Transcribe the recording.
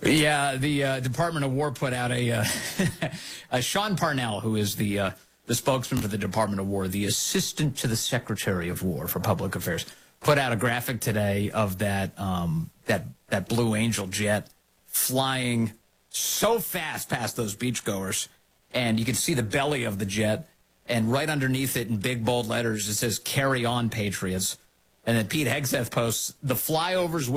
Yeah, the Department of War put out Sean Parnell, who is the spokesman for the Department of War, the assistant to the Secretary of War for Public Affairs, put out a graphic today of that Blue Angel jet flying so fast past those beachgoers, and you can see the belly of the jet, and right underneath it in big bold letters it says "Carry on, Patriots." And then Pete Hegseth posts, "The flyovers